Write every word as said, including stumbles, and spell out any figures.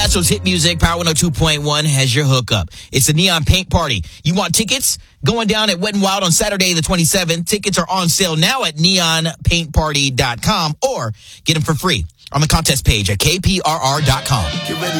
Astro's hit music, Power one oh two point one has your hookup. It's a neon paint party. You want tickets? Going down at Wet n Wild on Saturday the twenty-seventh. Tickets are on sale now at neon paint party dot com or get them for free on the contest page at k p r r dot com. Get ready